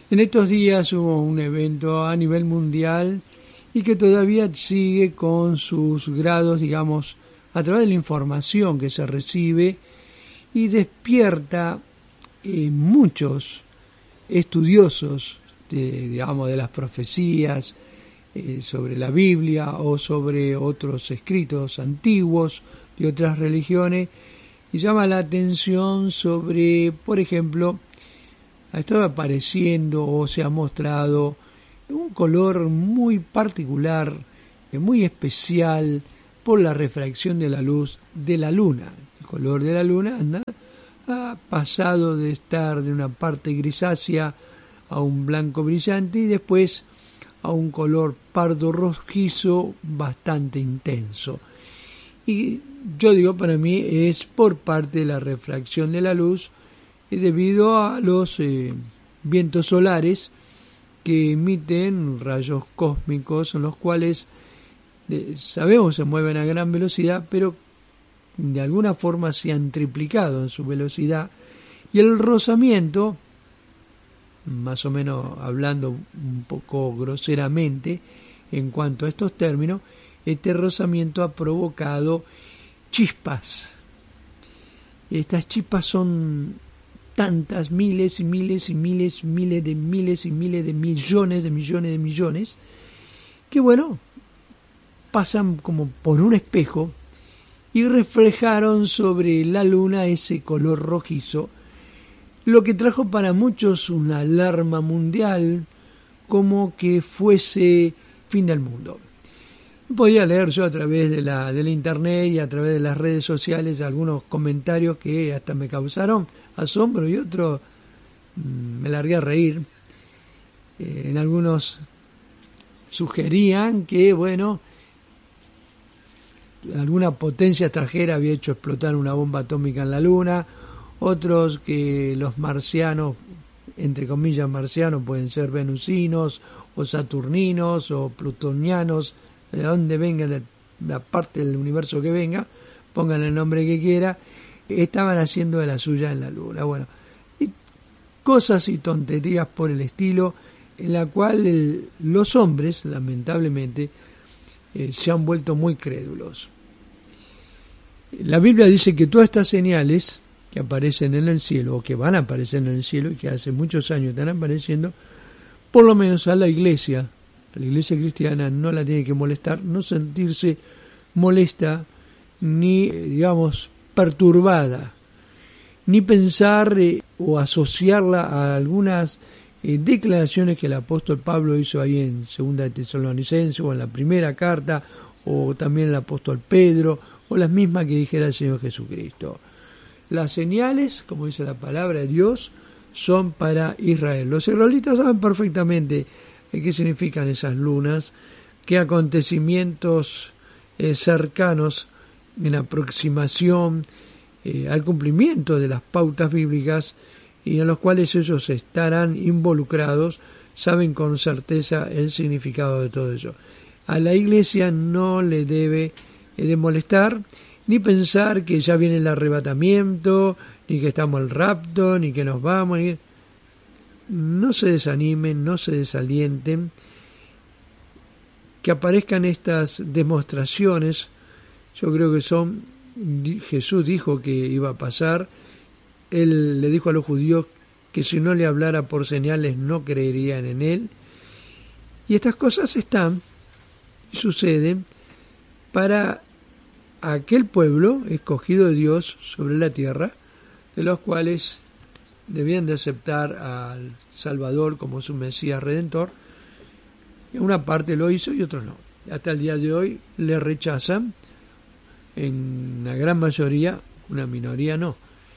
En estos días hubo un evento a nivel mundial y que todavía sigue con sus grados, digamos, a través de la información que se recibe y despierta muchos estudiosos de las profecías sobre la Biblia o sobre otros escritos antiguos de otras religiones, y llama la atención sobre, por ejemplo, ha estado apareciendo o se ha mostrado un color muy particular, muy especial por la refracción de la luz de la luna. El color de la luna ha pasado de estar de una parte grisácea a un blanco brillante y después a un color pardo rojizo bastante intenso. Y yo digo, para mí es por parte de la refracción de la luz debido a los vientos solares que emiten rayos cósmicos, en los cuales sabemos se mueven a gran velocidad, pero de alguna forma se han triplicado en su velocidad, y el rozamiento, más o menos hablando un poco groseramente en cuanto a estos términos, este rozamiento ha provocado chispas. Estas chispas son tantas, miles y miles y miles, miles de miles y miles de millones de millones de millones, que bueno, pasan como por un espejo y reflejaron sobre la luna ese color rojizo, lo que trajo para muchos una alarma mundial, como que fuese fin del mundo. Podía leer yo a través de la internet y a través de las redes sociales algunos comentarios que hasta me causaron asombro y otros me largué a reír. En algunos sugerían que, bueno, alguna potencia extranjera había hecho explotar una bomba atómica en la Luna, otros que los marcianos, entre comillas marcianos, pueden ser venusinos o saturninos o plutonianos, de donde venga, de la parte del universo que venga, pongan el nombre que quiera, estaban haciendo de la suya en la Luna. Bueno, y cosas y tonterías por el estilo, en la cual los hombres, lamentablemente, se han vuelto muy crédulos. La Biblia dice que todas estas señales que aparecen en el cielo, o que van a aparecer en el cielo, y que hace muchos años están apareciendo, por lo menos a la iglesia cristiana no la tiene que molestar, no sentirse molesta, ni, digamos, perturbada, ni pensar o asociarla a algunas declaraciones que el apóstol Pablo hizo ahí en 2 de Tesalonicenses, o en la primera carta, o también el apóstol Pedro, o las mismas que dijera el Señor Jesucristo. Las señales, como dice la palabra de Dios, son para Israel. Los israelitas saben perfectamente qué significan esas lunas, qué acontecimientos cercanos en aproximación al cumplimiento de las pautas bíblicas y en los cuales ellos estarán involucrados, saben con certeza el significado de todo ello. A la iglesia no le debe de molestar, ni pensar que ya viene el arrebatamiento, ni que estamos al rapto, ni que nos vamos, ni... No se desanimen, no se desalienten, que aparezcan estas demostraciones. Yo creo que son, Jesús dijo que iba a pasar, él le dijo a los judíos que si no le hablara por señales no creerían en él, y estas cosas están y suceden para aquel pueblo escogido de Dios sobre la tierra, de los cuales debían de aceptar al Salvador como su Mesías Redentor. Una parte lo hizo y otros no. Hasta el día de hoy le rechazan, en una gran mayoría, una minoría no.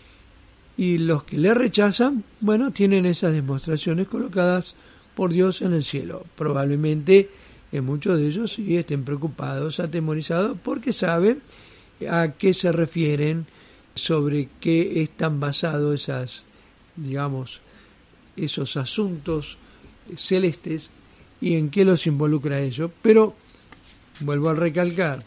Y los que le rechazan, bueno, tienen esas demostraciones colocadas por Dios en el cielo. Probablemente muchos de ellos sí estén preocupados, atemorizados, porque saben a qué se refieren, sobre qué están basados esas, digamos, esos asuntos celestes y en qué los involucra ello. Pero vuelvo a recalcar,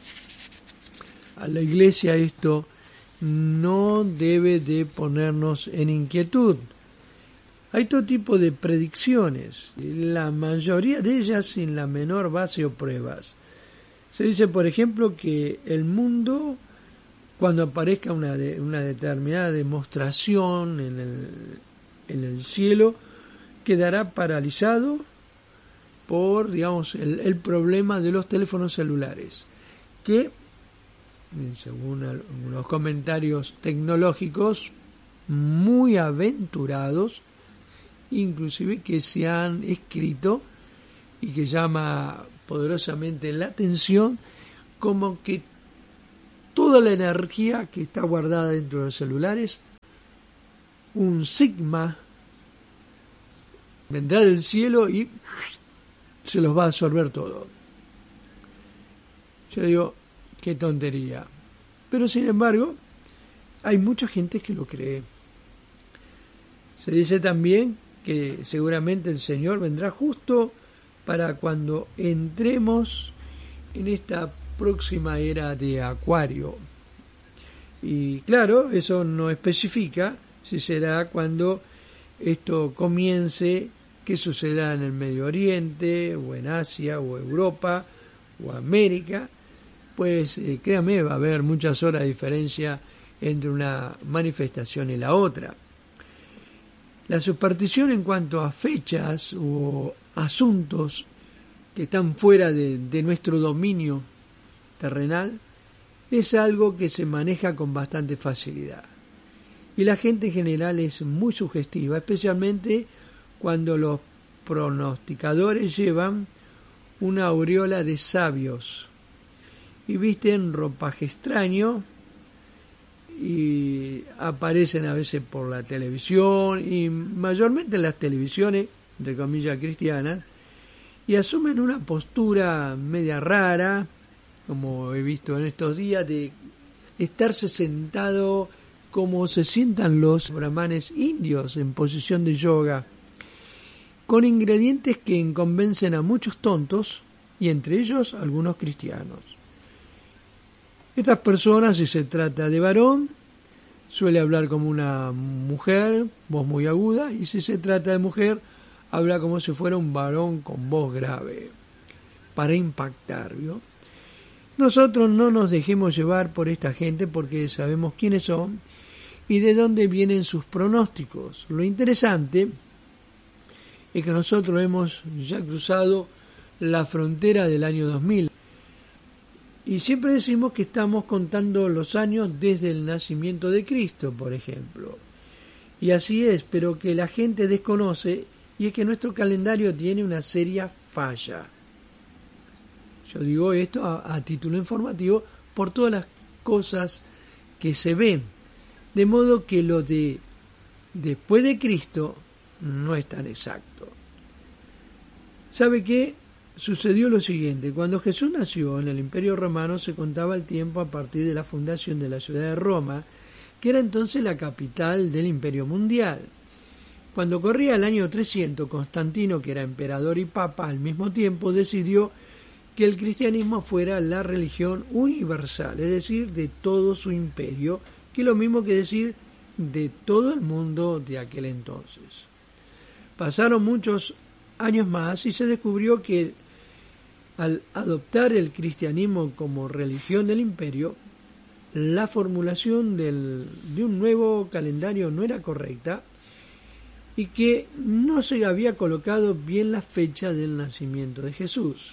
a la iglesia esto no debe de ponernos en inquietud. Hay todo tipo de predicciones, la mayoría de ellas sin la menor base o pruebas. Se dice, por ejemplo, que el mundo, cuando aparezca una determinada demostración en el cielo, quedará paralizado por, digamos, el problema de los teléfonos celulares, que, según algunos comentarios tecnológicos muy aventurados, inclusive que se han escrito y que llama poderosamente la atención, como que toda la energía que está guardada dentro de los celulares, un sigma vendrá del cielo y se los va a absorber todo. Yo digo, qué tontería. Pero sin embargo, hay mucha gente que lo cree. Se dice también que seguramente el Señor vendrá justo para cuando entremos en esta próxima era de Acuario. Y claro, eso no especifica si será cuando esto comience, que suceda en el Medio Oriente, o en Asia, o Europa, o América. Pues créame, va a haber muchas horas de diferencia entre una manifestación y la otra. La superstición en cuanto a fechas o asuntos que están fuera de nuestro dominio terrenal es algo que se maneja con bastante facilidad. Y la gente en general es muy sugestiva, especialmente cuando los pronosticadores llevan una aureola de sabios y visten ropaje extraño y aparecen a veces por la televisión y mayormente en las televisiones, entre comillas, cristianas, y asumen una postura media rara, como he visto en estos días, de estarse sentado como se sientan los brahmanes indios en posición de yoga, con ingredientes que convencen a muchos tontos y entre ellos algunos cristianos. Estas personas, si se trata de varón, suele hablar como una mujer, voz muy aguda, y si se trata de mujer, habla como si fuera un varón con voz grave, para impactar, ¿vio? Nosotros no nos dejemos llevar por esta gente porque sabemos quiénes son y de dónde vienen sus pronósticos. Lo interesante es que nosotros hemos ya cruzado la frontera del año 2000 y siempre decimos que estamos contando los años desde el nacimiento de Cristo, por ejemplo. Y así es, pero que la gente desconoce, y es que nuestro calendario tiene una seria falla. Yo digo esto a título informativo por todas las cosas que se ven, de modo que lo de después de Cristo no es tan exacto. ¿Sabe qué? Sucedió lo siguiente: cuando Jesús nació en el Imperio Romano se contaba el tiempo a partir de la fundación de la ciudad de Roma, que era entonces la capital del Imperio Mundial. Cuando corría el año 300, Constantino, que era emperador y papa al mismo tiempo, decidió que el cristianismo fuera la religión universal, es decir, de todo su imperio, que es lo mismo que decir de todo el mundo de aquel entonces. Pasaron muchos años más y se descubrió que al adoptar el cristianismo como religión del imperio, la formulación de un nuevo calendario no era correcta y que no se había colocado bien la fecha del nacimiento de Jesús.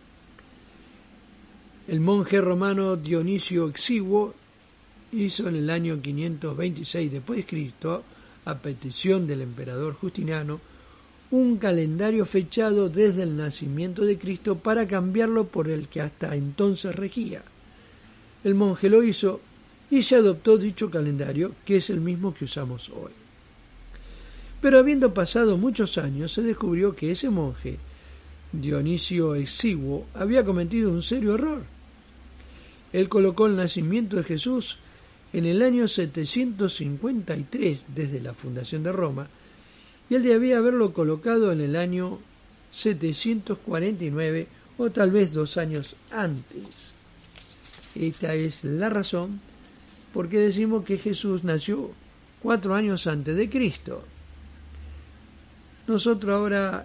El monje romano Dionisio Exiguo hizo en el año 526 d.C., a petición del emperador Justiniano, un calendario fechado desde el nacimiento de Cristo para cambiarlo por el que hasta entonces regía. El monje lo hizo y se adoptó dicho calendario, que es el mismo que usamos hoy. Pero habiendo pasado muchos años, se descubrió que ese monje, Dionisio Exiguo, había cometido un serio error. Él colocó el nacimiento de Jesús en el año 753 desde la fundación de Roma, y él debía haberlo colocado en el año 749 o tal vez 2 años antes. Esta es la razón por qué decimos que Jesús nació 4 años antes de Cristo. nosotros ahora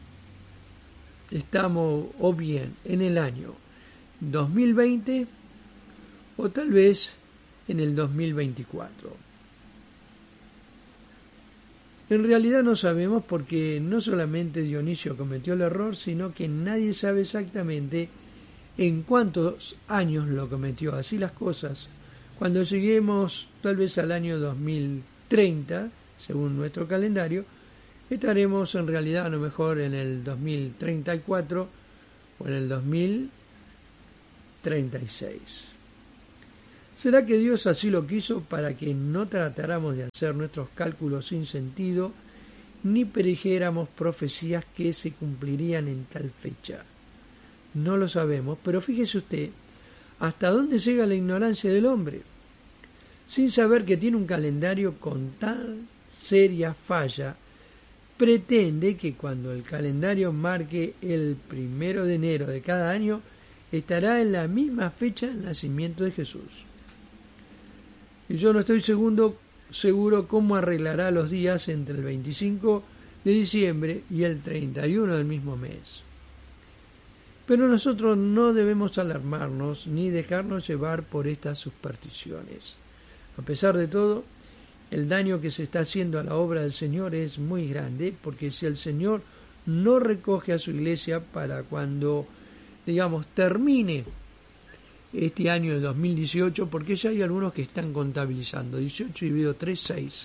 estamos o bien en el año 2020 o tal vez en el 2024. En realidad no sabemos porque no solamente Dionisio cometió el error, sino que nadie sabe exactamente en cuántos años lo cometió. Así las cosas, cuando lleguemos tal vez al año 2030, según nuestro calendario, estaremos en realidad a lo mejor en el 2034 o en el 2036. ¿Será que Dios así lo quiso para que no tratáramos de hacer nuestros cálculos sin sentido, ni predijéramos profecías que se cumplirían en tal fecha? No lo sabemos, pero fíjese usted hasta dónde llega la ignorancia del hombre. Sin saber que tiene un calendario con tan seria falla, pretende que cuando el calendario marque el 1 de enero de cada año, estará en la misma fecha del nacimiento de Jesús. Y yo no estoy seguro cómo arreglará los días entre el 25 de diciembre y el 31 del mismo mes. Pero nosotros no debemos alarmarnos ni dejarnos llevar por estas supersticiones. A pesar de todo, el daño que se está haciendo a la obra del Señor es muy grande, porque si el Señor no recoge a su iglesia para cuando, termine este año de 2018, porque ya hay algunos que están contabilizando 18 dividido 3,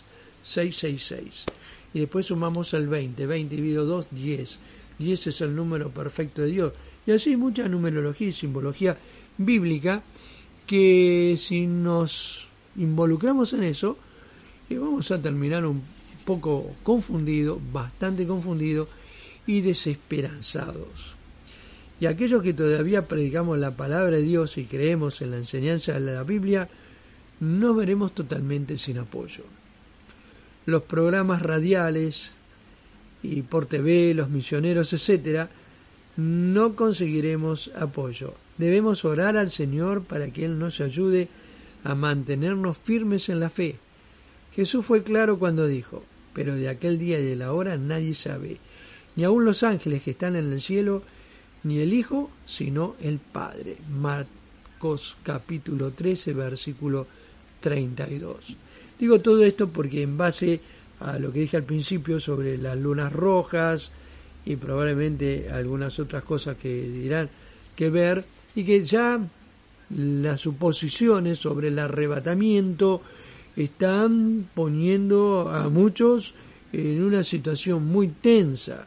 666, y después sumamos el 20 dividido 2, 10 es el número perfecto de Dios, y así mucha numerología y simbología bíblica que si nos involucramos en eso vamos a terminar un poco confundidos, bastante confundidos y desesperanzados. Y aquellos que todavía predicamos la palabra de Dios y creemos en la enseñanza de la Biblia, nos veremos totalmente sin apoyo. Los programas radiales y por TV, los misioneros, etcétera, no conseguiremos apoyo. Debemos orar al Señor para que Él nos ayude a mantenernos firmes en la fe. Jesús fue claro cuando dijo: pero de aquel día y de la hora nadie sabe, ni aun los ángeles que están en el cielo, ni el Hijo, sino el Padre. Marcos capítulo 13, versículo 32. Digo todo esto porque en base a lo que dije al principio sobre las lunas rojas y probablemente algunas otras cosas que dirán que ver, y que ya las suposiciones sobre el arrebatamiento están poniendo a muchos en una situación muy tensa.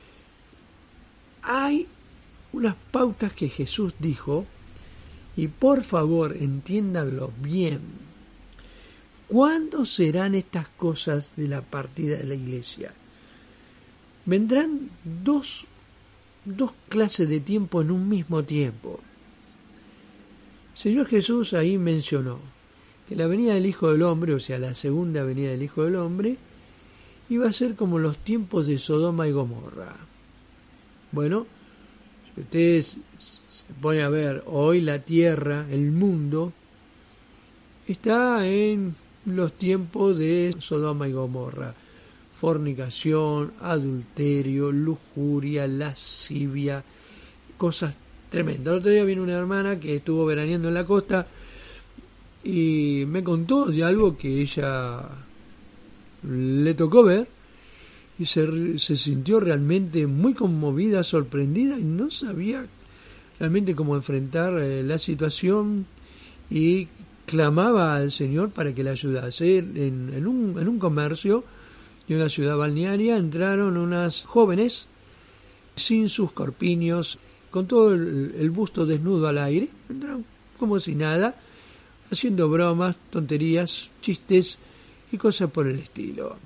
Hay unas pautas que Jesús dijo, y por favor entiéndanlo bien. ¿Cuándo serán estas cosas de la partida de la iglesia? Vendrán dos clases de tiempo en un mismo tiempo. El Señor Jesús ahí mencionó que la venida del Hijo del Hombre, o sea, la segunda venida del Hijo del Hombre, iba a ser como los tiempos de Sodoma y Gomorra. Bueno, si ustedes se ponen a ver, hoy la tierra, el mundo, está en los tiempos de Sodoma y Gomorra. Fornicación, adulterio, lujuria, lascivia, cosas tremendas. El otro día vino una hermana que estuvo veraneando en la costa y me contó de algo que ella le tocó ver y se sintió realmente muy conmovida, sorprendida, y no sabía realmente cómo enfrentar la situación, y clamaba al Señor para que le ayudase. En un comercio de una ciudad balnearia entraron unas jóvenes sin sus corpiños, con todo el busto desnudo al aire, entraron como si nada, haciendo bromas, tonterías, chistes y cosas por el estilo.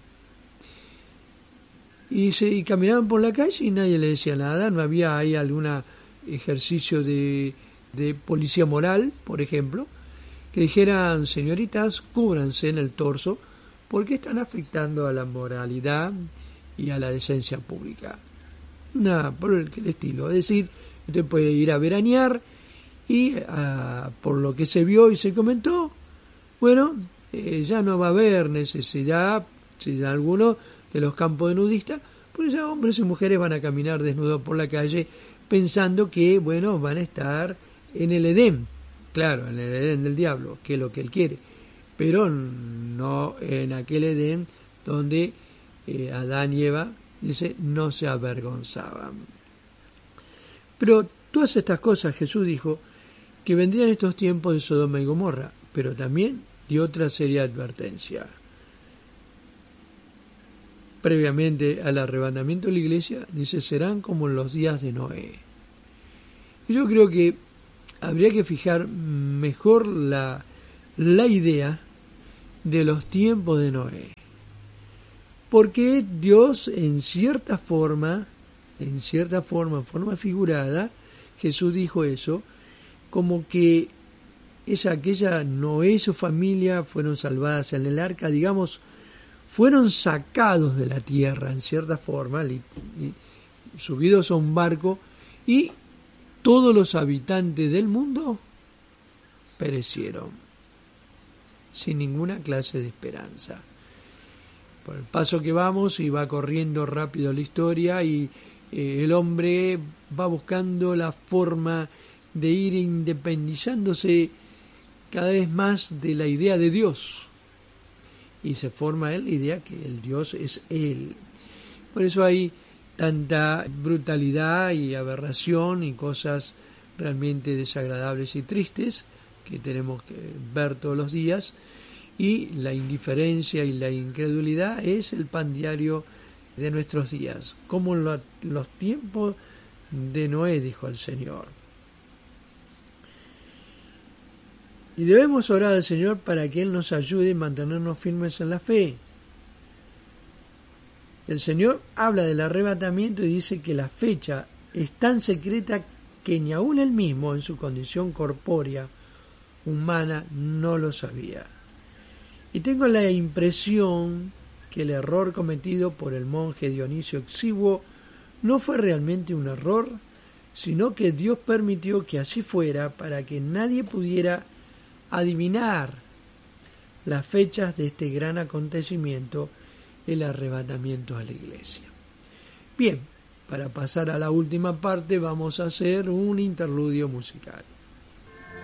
Y caminaban por la calle y nadie le decía nada, no había ahí algún ejercicio de policía moral, por ejemplo, que dijeran: señoritas, cúbranse en el torso porque están afectando a la moralidad y a la decencia pública. Nada, por el estilo. Es decir, usted puede ir a veranear y por lo que se vio y se comentó, bueno, ya no va a haber necesidad, si alguno de los campos de nudistas, Por eso hombres y mujeres van a caminar desnudos por la calle pensando que, bueno, van a estar en el Edén, claro, en el Edén del diablo, que es lo que él quiere, pero no en aquel Edén donde Adán y Eva, dice, no se avergonzaban. Pero todas estas cosas Jesús dijo que vendrían estos tiempos de Sodoma y Gomorra, pero también dio otra seria advertencia. Previamente al arrebatamiento de la iglesia, dice, serán como en los días de Noé. Y yo creo que habría que fijar mejor la idea de los tiempos de Noé. Porque Dios, en forma figurada, Jesús dijo eso, como que aquella Noé y su familia fueron salvadas en el arca, digamos, fueron sacados de la tierra en cierta forma, y subidos a un barco, y todos los habitantes del mundo perecieron, sin ninguna clase de esperanza. Por el paso que vamos, y va corriendo rápido la historia, y el hombre va buscando la forma de ir independizándose cada vez más de la idea de Dios. Y se forma él la idea que el Dios es él. Por eso hay tanta brutalidad y aberración y cosas realmente desagradables y tristes que tenemos que ver todos los días. Y la indiferencia y la incredulidad es el pan diario de nuestros días, como en los tiempos de Noé, dijo el Señor. Y debemos orar al Señor para que Él nos ayude a mantenernos firmes en la fe. El Señor habla del arrebatamiento y dice que la fecha es tan secreta que ni aún Él mismo, en su condición corpórea, humana, no lo sabía. Y tengo la impresión que el error cometido por el monje Dionisio Exiguo no fue realmente un error, sino que Dios permitió que así fuera para que nadie pudiera adivinar las fechas de este gran acontecimiento, el arrebatamiento a la iglesia. Bien, para pasar a la última parte vamos a hacer un interludio musical.